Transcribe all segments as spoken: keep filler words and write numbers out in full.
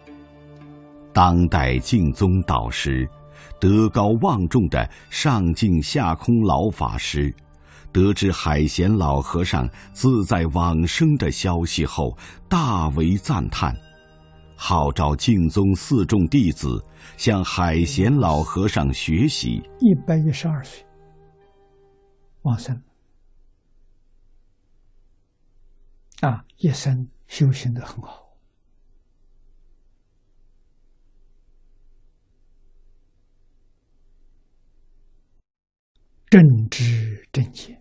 当代净宗导师、德高望重的上净下空老法师，得知海贤老和尚自在往生的消息后，大为赞叹，号召净宗四众弟子向海贤老和尚学习。 一百一十二岁往生啊，一生修行得很好。正知正见，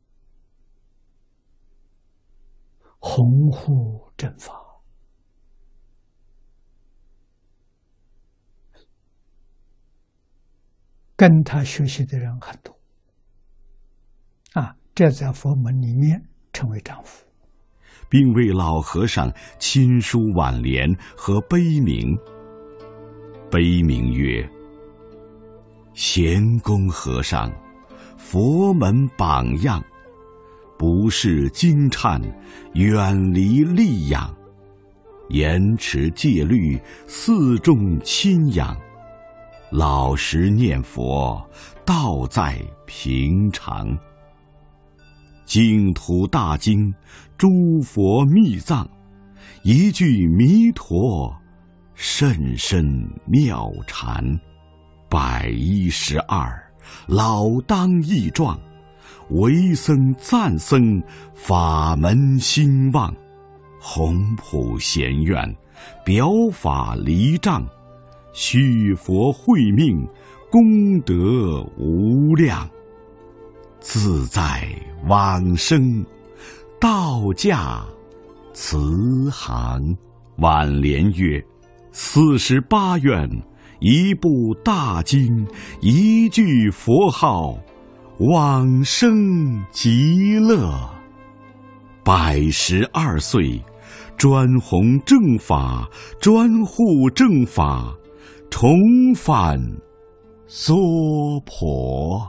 弘护正法，跟他学习的人很多啊，这在佛门里面称为丈夫， 并为老和尚亲书挽联和碑铭。碑铭曰：贤公和尚，佛门榜样，不是惊颤，远离戾养，严持戒律，四众亲仰，老实念佛，道在平常。净土大经，诸佛密藏，一句弥陀，甚深妙禅。百一十二，老当益壮，为僧赞僧，法门兴旺。宏普贤愿，表法离障，续佛慧命，功德无量。自在往生，道驾慈航。挽联曰：四十八愿，一部大经，一句佛号，往生极乐。百十二岁，专弘正法，专护正法，重返娑婆。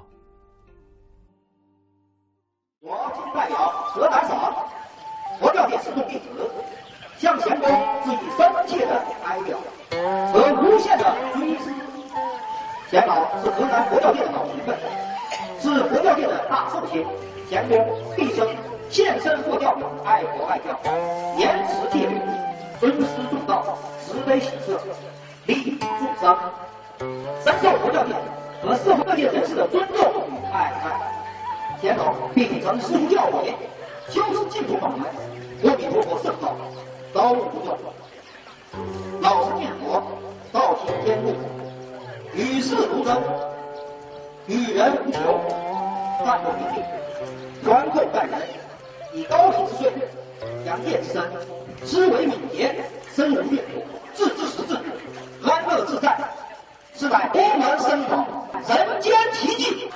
我今代表河南省佛教界四众弟子，向贤公致以深切的哀悼和无限的追思。贤老是河南佛教界的老学问，是佛教界的大圣贤。贤公毕生献身佛教，爱国爱教，严持戒律，尊师重道，慈悲喜舍，利益众生，深受佛教界和社会各界人士的尊重与爱戴。贤老并曾师父教诲，修持净土法门，阿弥陀佛圣道，高悟不断，老实念佛，道行天路，与世如真，与人无求，淡泊平静，宽厚待人，以高品之税，扬业之身，思维敏捷，深如远图，自知识至，安乐自在，是乃佛门僧法人间奇迹。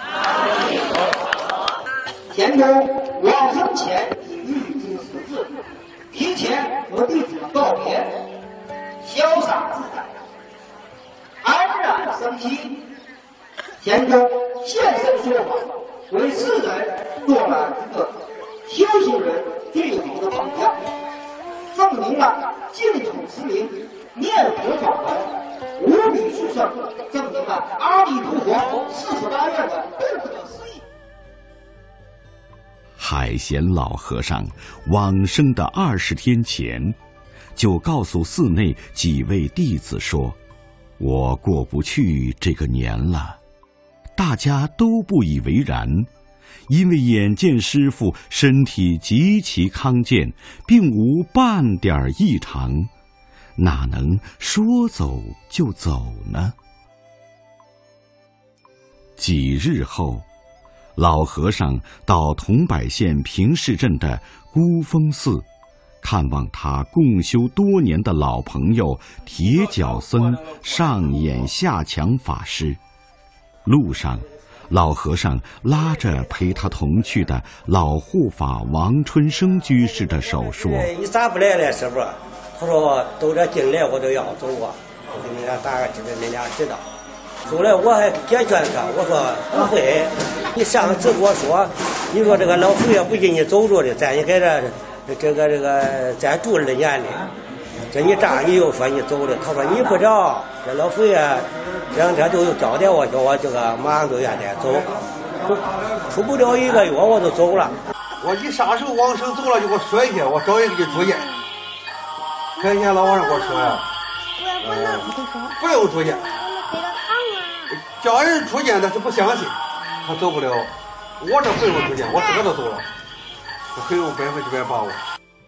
贤公往生前已预知时至，提前和弟子们告别，潇洒自在，安然生息。贤公现身说法，为世人做了一个修行人最好的榜样，证明了净土持名、念佛法门无比殊胜，证明了阿弥陀佛四十八愿的不可思议。 海贤老和尚往生的二十天前，就告诉寺内几位弟子说：“我过不去这个年了。”大家都不以为然，因为眼见师父身体极其康健，并无半点异常，哪能说走就走呢？几日后，老和尚到桐柏县平市镇的孤峰寺，看望他共修多年的老朋友铁脚僧上演下强法师。路上，老和尚拉着陪他同去的老护法王春生居士的手说：“ 你咋不来了，师傅？”他说：“都这进来我都要走啊，我给你俩打个知道，你俩知道。”后来我还解劝他，我说不会，你上次跟我说，你说这个老佛爷不给你走着的，咱也在这这个这个咱住了年里， 这你站你又说你走了，他说你不着，这老佛爷这两天都有交代我，叫我这个马上都愿得走，出不了一个月我就走了。 我一啥时候往生走了就给我说一下，我找人给你住院。看见老和尚给我说呀，呃，不用住院，叫人住院但是不相信，他走不了。我这不用住院，我自个都走了，我很有百分之百把握。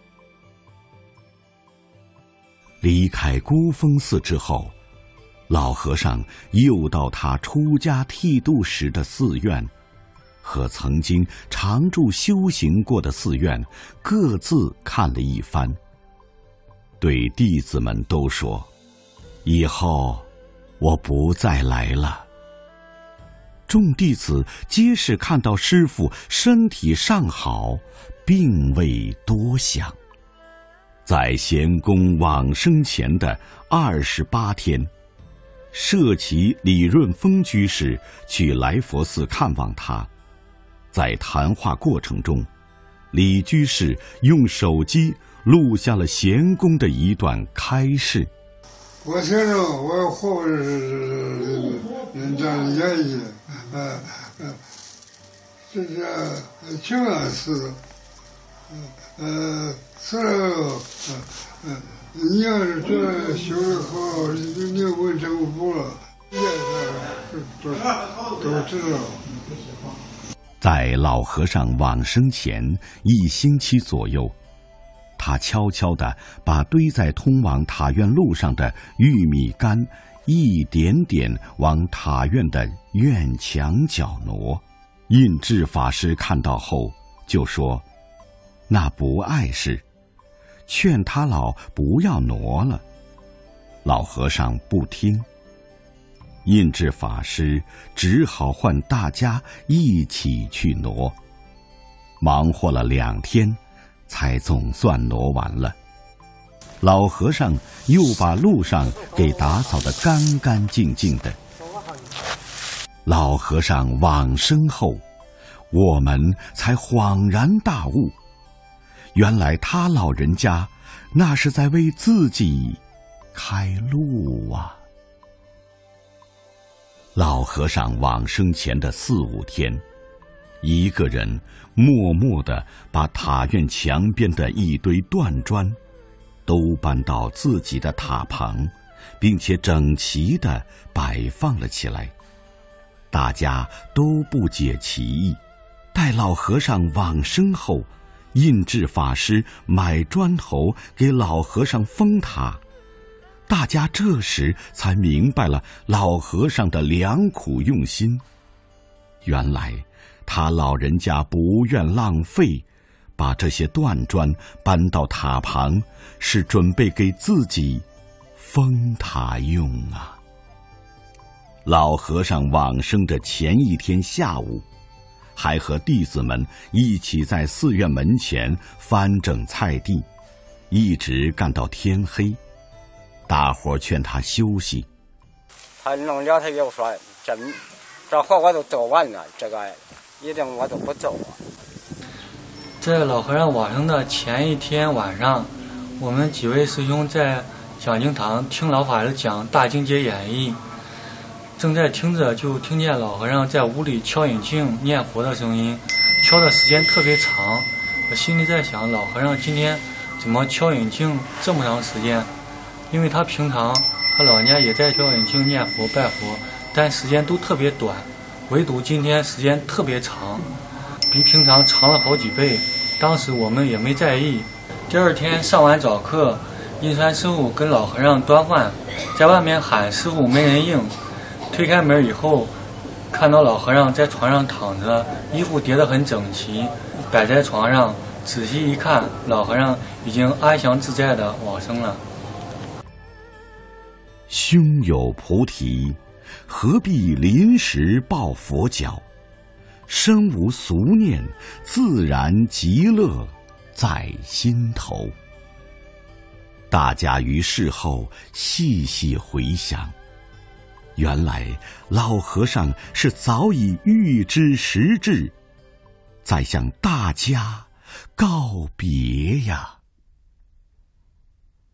离开孤峰寺之后，老和尚又到他出家剃度时的寺院，和曾经常住修行过的寺院各自看了一番，对弟子们都说：“以后我不再来了。”众弟子皆是看到师父身体尚好，并未多想。在贤公往生前的二十八天，舍其李润峰居士去来佛寺看望他。在谈话过程中，李居士用手机录下了贤公的一段开示。 我先生，我活着是人家的原因，呃呃，这是清安寺，呃，死了，呃，你要是觉得修得好，你你问政府了，现在都都知道。 在老和尚往生前一星期左右，他悄悄地把堆在通往塔院路上的玉米杆一点点往塔院的院墙角挪。印智法师看到后就说：“那不碍事，劝他老不要挪了。”老和尚不听，印智法师只好唤大家一起去挪。忙活了两天，才总算挪完了。老和尚又把路上给打扫得干干净净的。老和尚往生后，我们才恍然大悟，原来他老人家那是在为自己开路啊。老和尚往生前的四五天，一个人默默地把塔院墙边的一堆断砖都搬到自己的塔旁，并且整齐地摆放了起来。大家都不解其意。待老和尚往生后，印智法师买砖头给老和尚封塔，大家这时才明白了老和尚的良苦用心。原来他老人家不愿浪费，把这些断砖搬到塔旁，是准备给自己封塔用啊。老和尚往生的前一天下午，还和弟子们一起在寺院门前翻整菜地，一直干到天黑。大伙劝他休息， 他弄了，他又说：“这这活我都做完了，这个一定我都不走啊。” 在老和尚往生的前一天晚上，我们几位师兄在讲经堂听老法师讲《大经解演义》，正在听着，就听见老和尚在屋里敲引磬念佛的声音，敲的时间特别长。我心里在想，老和尚今天怎么敲引磬这么长时间？因为他平常他老人家也在敲引磬念佛拜佛，但时间都特别短，唯独今天时间特别长，比平常长了好几倍。当时我们也没在意。第二天上完早课，印川师傅跟老和尚端饭，在外面喊师傅没人应。推开门以后，看到老和尚在床上躺着，衣服叠得很整齐，摆在床上。仔细一看，老和尚已经安详自在地往生了。 胸有菩提，何必临时抱佛脚？身无俗念，自然极乐在心头。大家于事后细细回想，原来老和尚是早已预知时至，在向大家告别呀。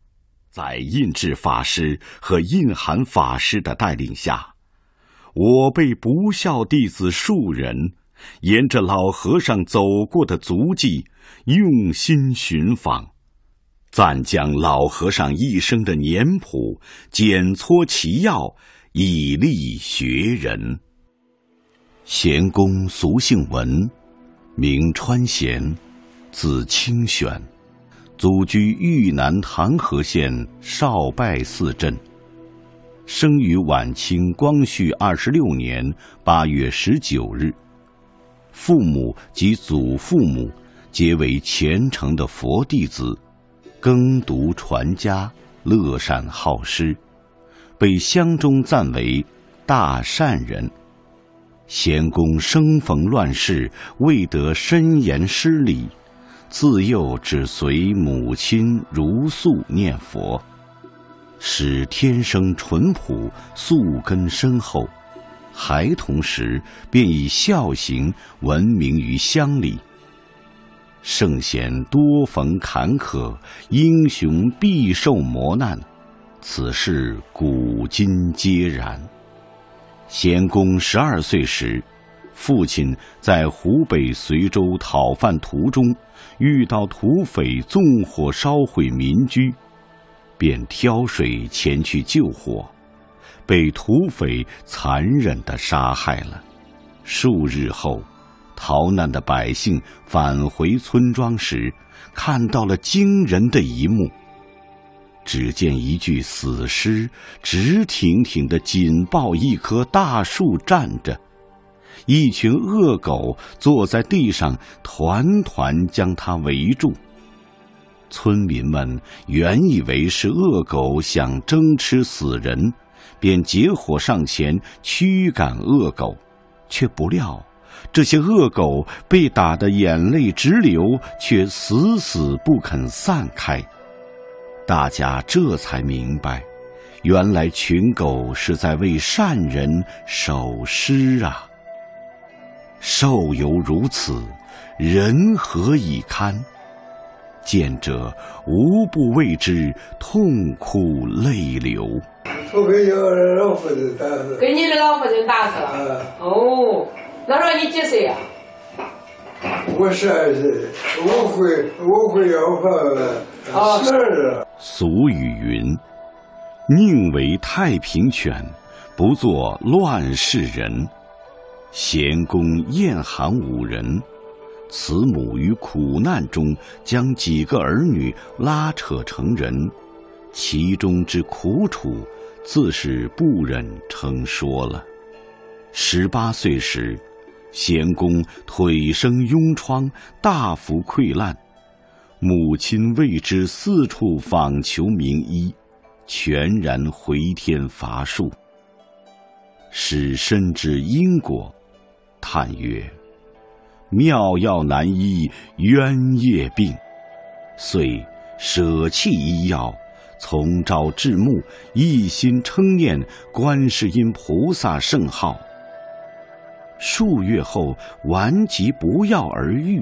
在印智法师和印涵法师的带领下，我辈不孝弟子数人沿着老和尚走过的足迹用心寻访，暂将老和尚一生的年谱检撮其要，以利学人。贤公俗姓文，名川贤，字清玄，祖居豫南唐河县少拜寺镇，生于晚清光绪二十六年八月十九日。父母及祖父母皆为虔诚的佛弟子，耕读传家，乐善好施，被乡中赞为大善人。贤公生逢乱世，未得深言师礼，自幼只随母亲如素念佛，使天生淳朴，素根深厚。孩童时便以孝行闻名于乡里。圣贤多逢坎坷，英雄必受磨难，此事古今皆然。贤公十二岁时，父亲在湖北随州讨饭途中遇到土匪纵火烧毁民居，便挑水前去救火，被土匪残忍地杀害了。数日后，逃难的百姓返回村庄时，看到了惊人的一幕。只见一具死尸直挺挺地紧抱一棵大树站着，一群恶狗坐在地上团团将它围住。村民们原以为是恶狗想争吃死人，便结伙上前驱赶恶狗，却不料这些恶狗被打得眼泪直流，却死死不肯散开。大家这才明白，原来群狗是在为善人守尸啊！兽犹如此，人何以堪？见者无不为之痛哭泪流。 我给你老夫人打死， 给你的老夫人打死了。嗯、哦，那时候你几岁呀、 啊？我十二岁，我会我会要饭十二。 俗语云：“宁为太平犬，不做乱世人。”贤公晏含五人，慈母于苦难中将几个儿女拉扯成人，其中之苦楚，自是不忍称说了。十八岁时，贤公腿生痈疮，大幅溃烂，母亲为之四处访求名医，全然回天乏术。使深知因果，叹曰：“妙药难医冤业病。”遂舍弃医药，从朝至暮，一心称念观世音菩萨圣号。数月后，顽疾不药而愈。